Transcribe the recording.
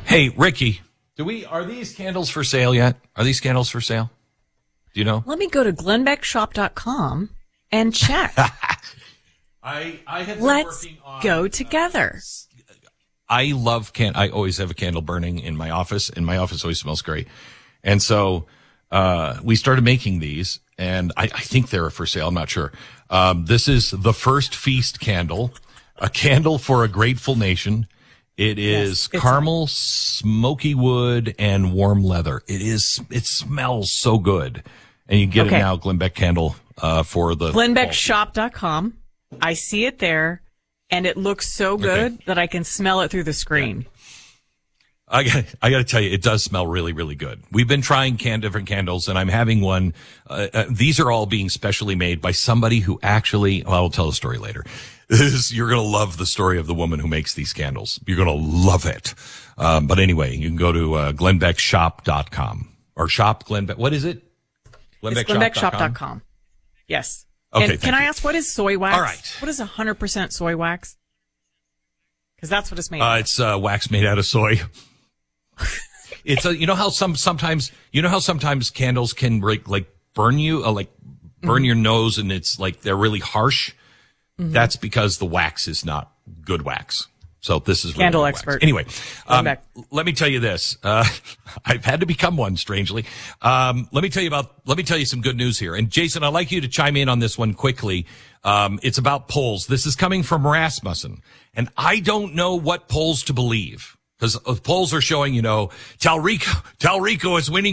Hey, Ricky, are these candles for sale yet? Are these candles for sale? Do you know? Let me go to glenbeckshop.com and check. I have been Let's working on, go together. I love I always have a candle burning in my office, and my office always smells great. And so we started making these, and I think they're for sale. I'm not sure. This is the First Feast candle, a candle for a grateful nation. It is caramel, smoky wood, and warm leather. It smells so good. And you can get it now, Glenbeck candle, for the glenbeckshop.com. I see it there, and it looks so good that I can smell it through the screen. I got to tell you, it does smell really, really good. We've been trying different candles, and I'm having one. These are all being specially made by somebody who actually, well, I'll tell a story later. You're going to love the story of the woman who makes these candles. You're going to love it. But anyway, you can go to glenbeckshop.com or shop Glenbeck. What is it? Glenbeckshop.com. Yes. Okay. And can I ask, what is soy wax? All right. What is 100% soy wax? Because that's what it's made of. It's wax made out of soy. It's you know how sometimes candles can like burn you, burn your nose, and it's like they're really harsh. Mm-hmm. That's because the wax is not good wax. So this is really candle good expert. Wax. Anyway, let me tell you this. I've had to become one, strangely. Let me tell you some good news here. And Jason, I'd like you to chime in on this one quickly. It's about polls. This is coming from Rasmussen, and I don't know what polls to believe, because polls are showing, Talrico is winning